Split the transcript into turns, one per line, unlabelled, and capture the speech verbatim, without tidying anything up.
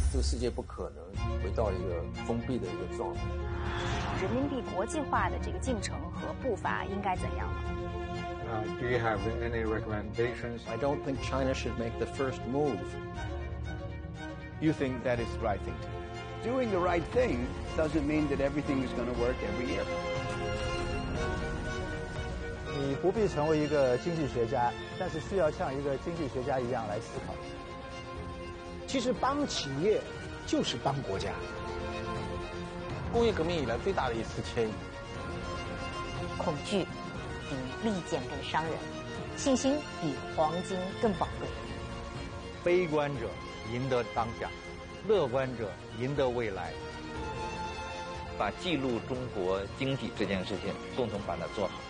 这个世界不可能回到一个封闭的一个状态。
人民币国际化的这个进程和步伐应该怎样呢？
Uh, do you have any recommendations?
I don't think China should make the first move.
You think that is the right thing to do?
Doing the right thing doesn't mean that everything is going to work every year.
你不必成为一个经济学家，但是需要像一个经济学家一样来思考。
其实帮企业就是帮国家。
工业革命以来最大的一次迁移。
恐惧比利剑更伤人，信心比黄金更宝贵。
悲观者赢得当下，乐观者赢得未来。
把记录中国经济这件事情共同把它做好。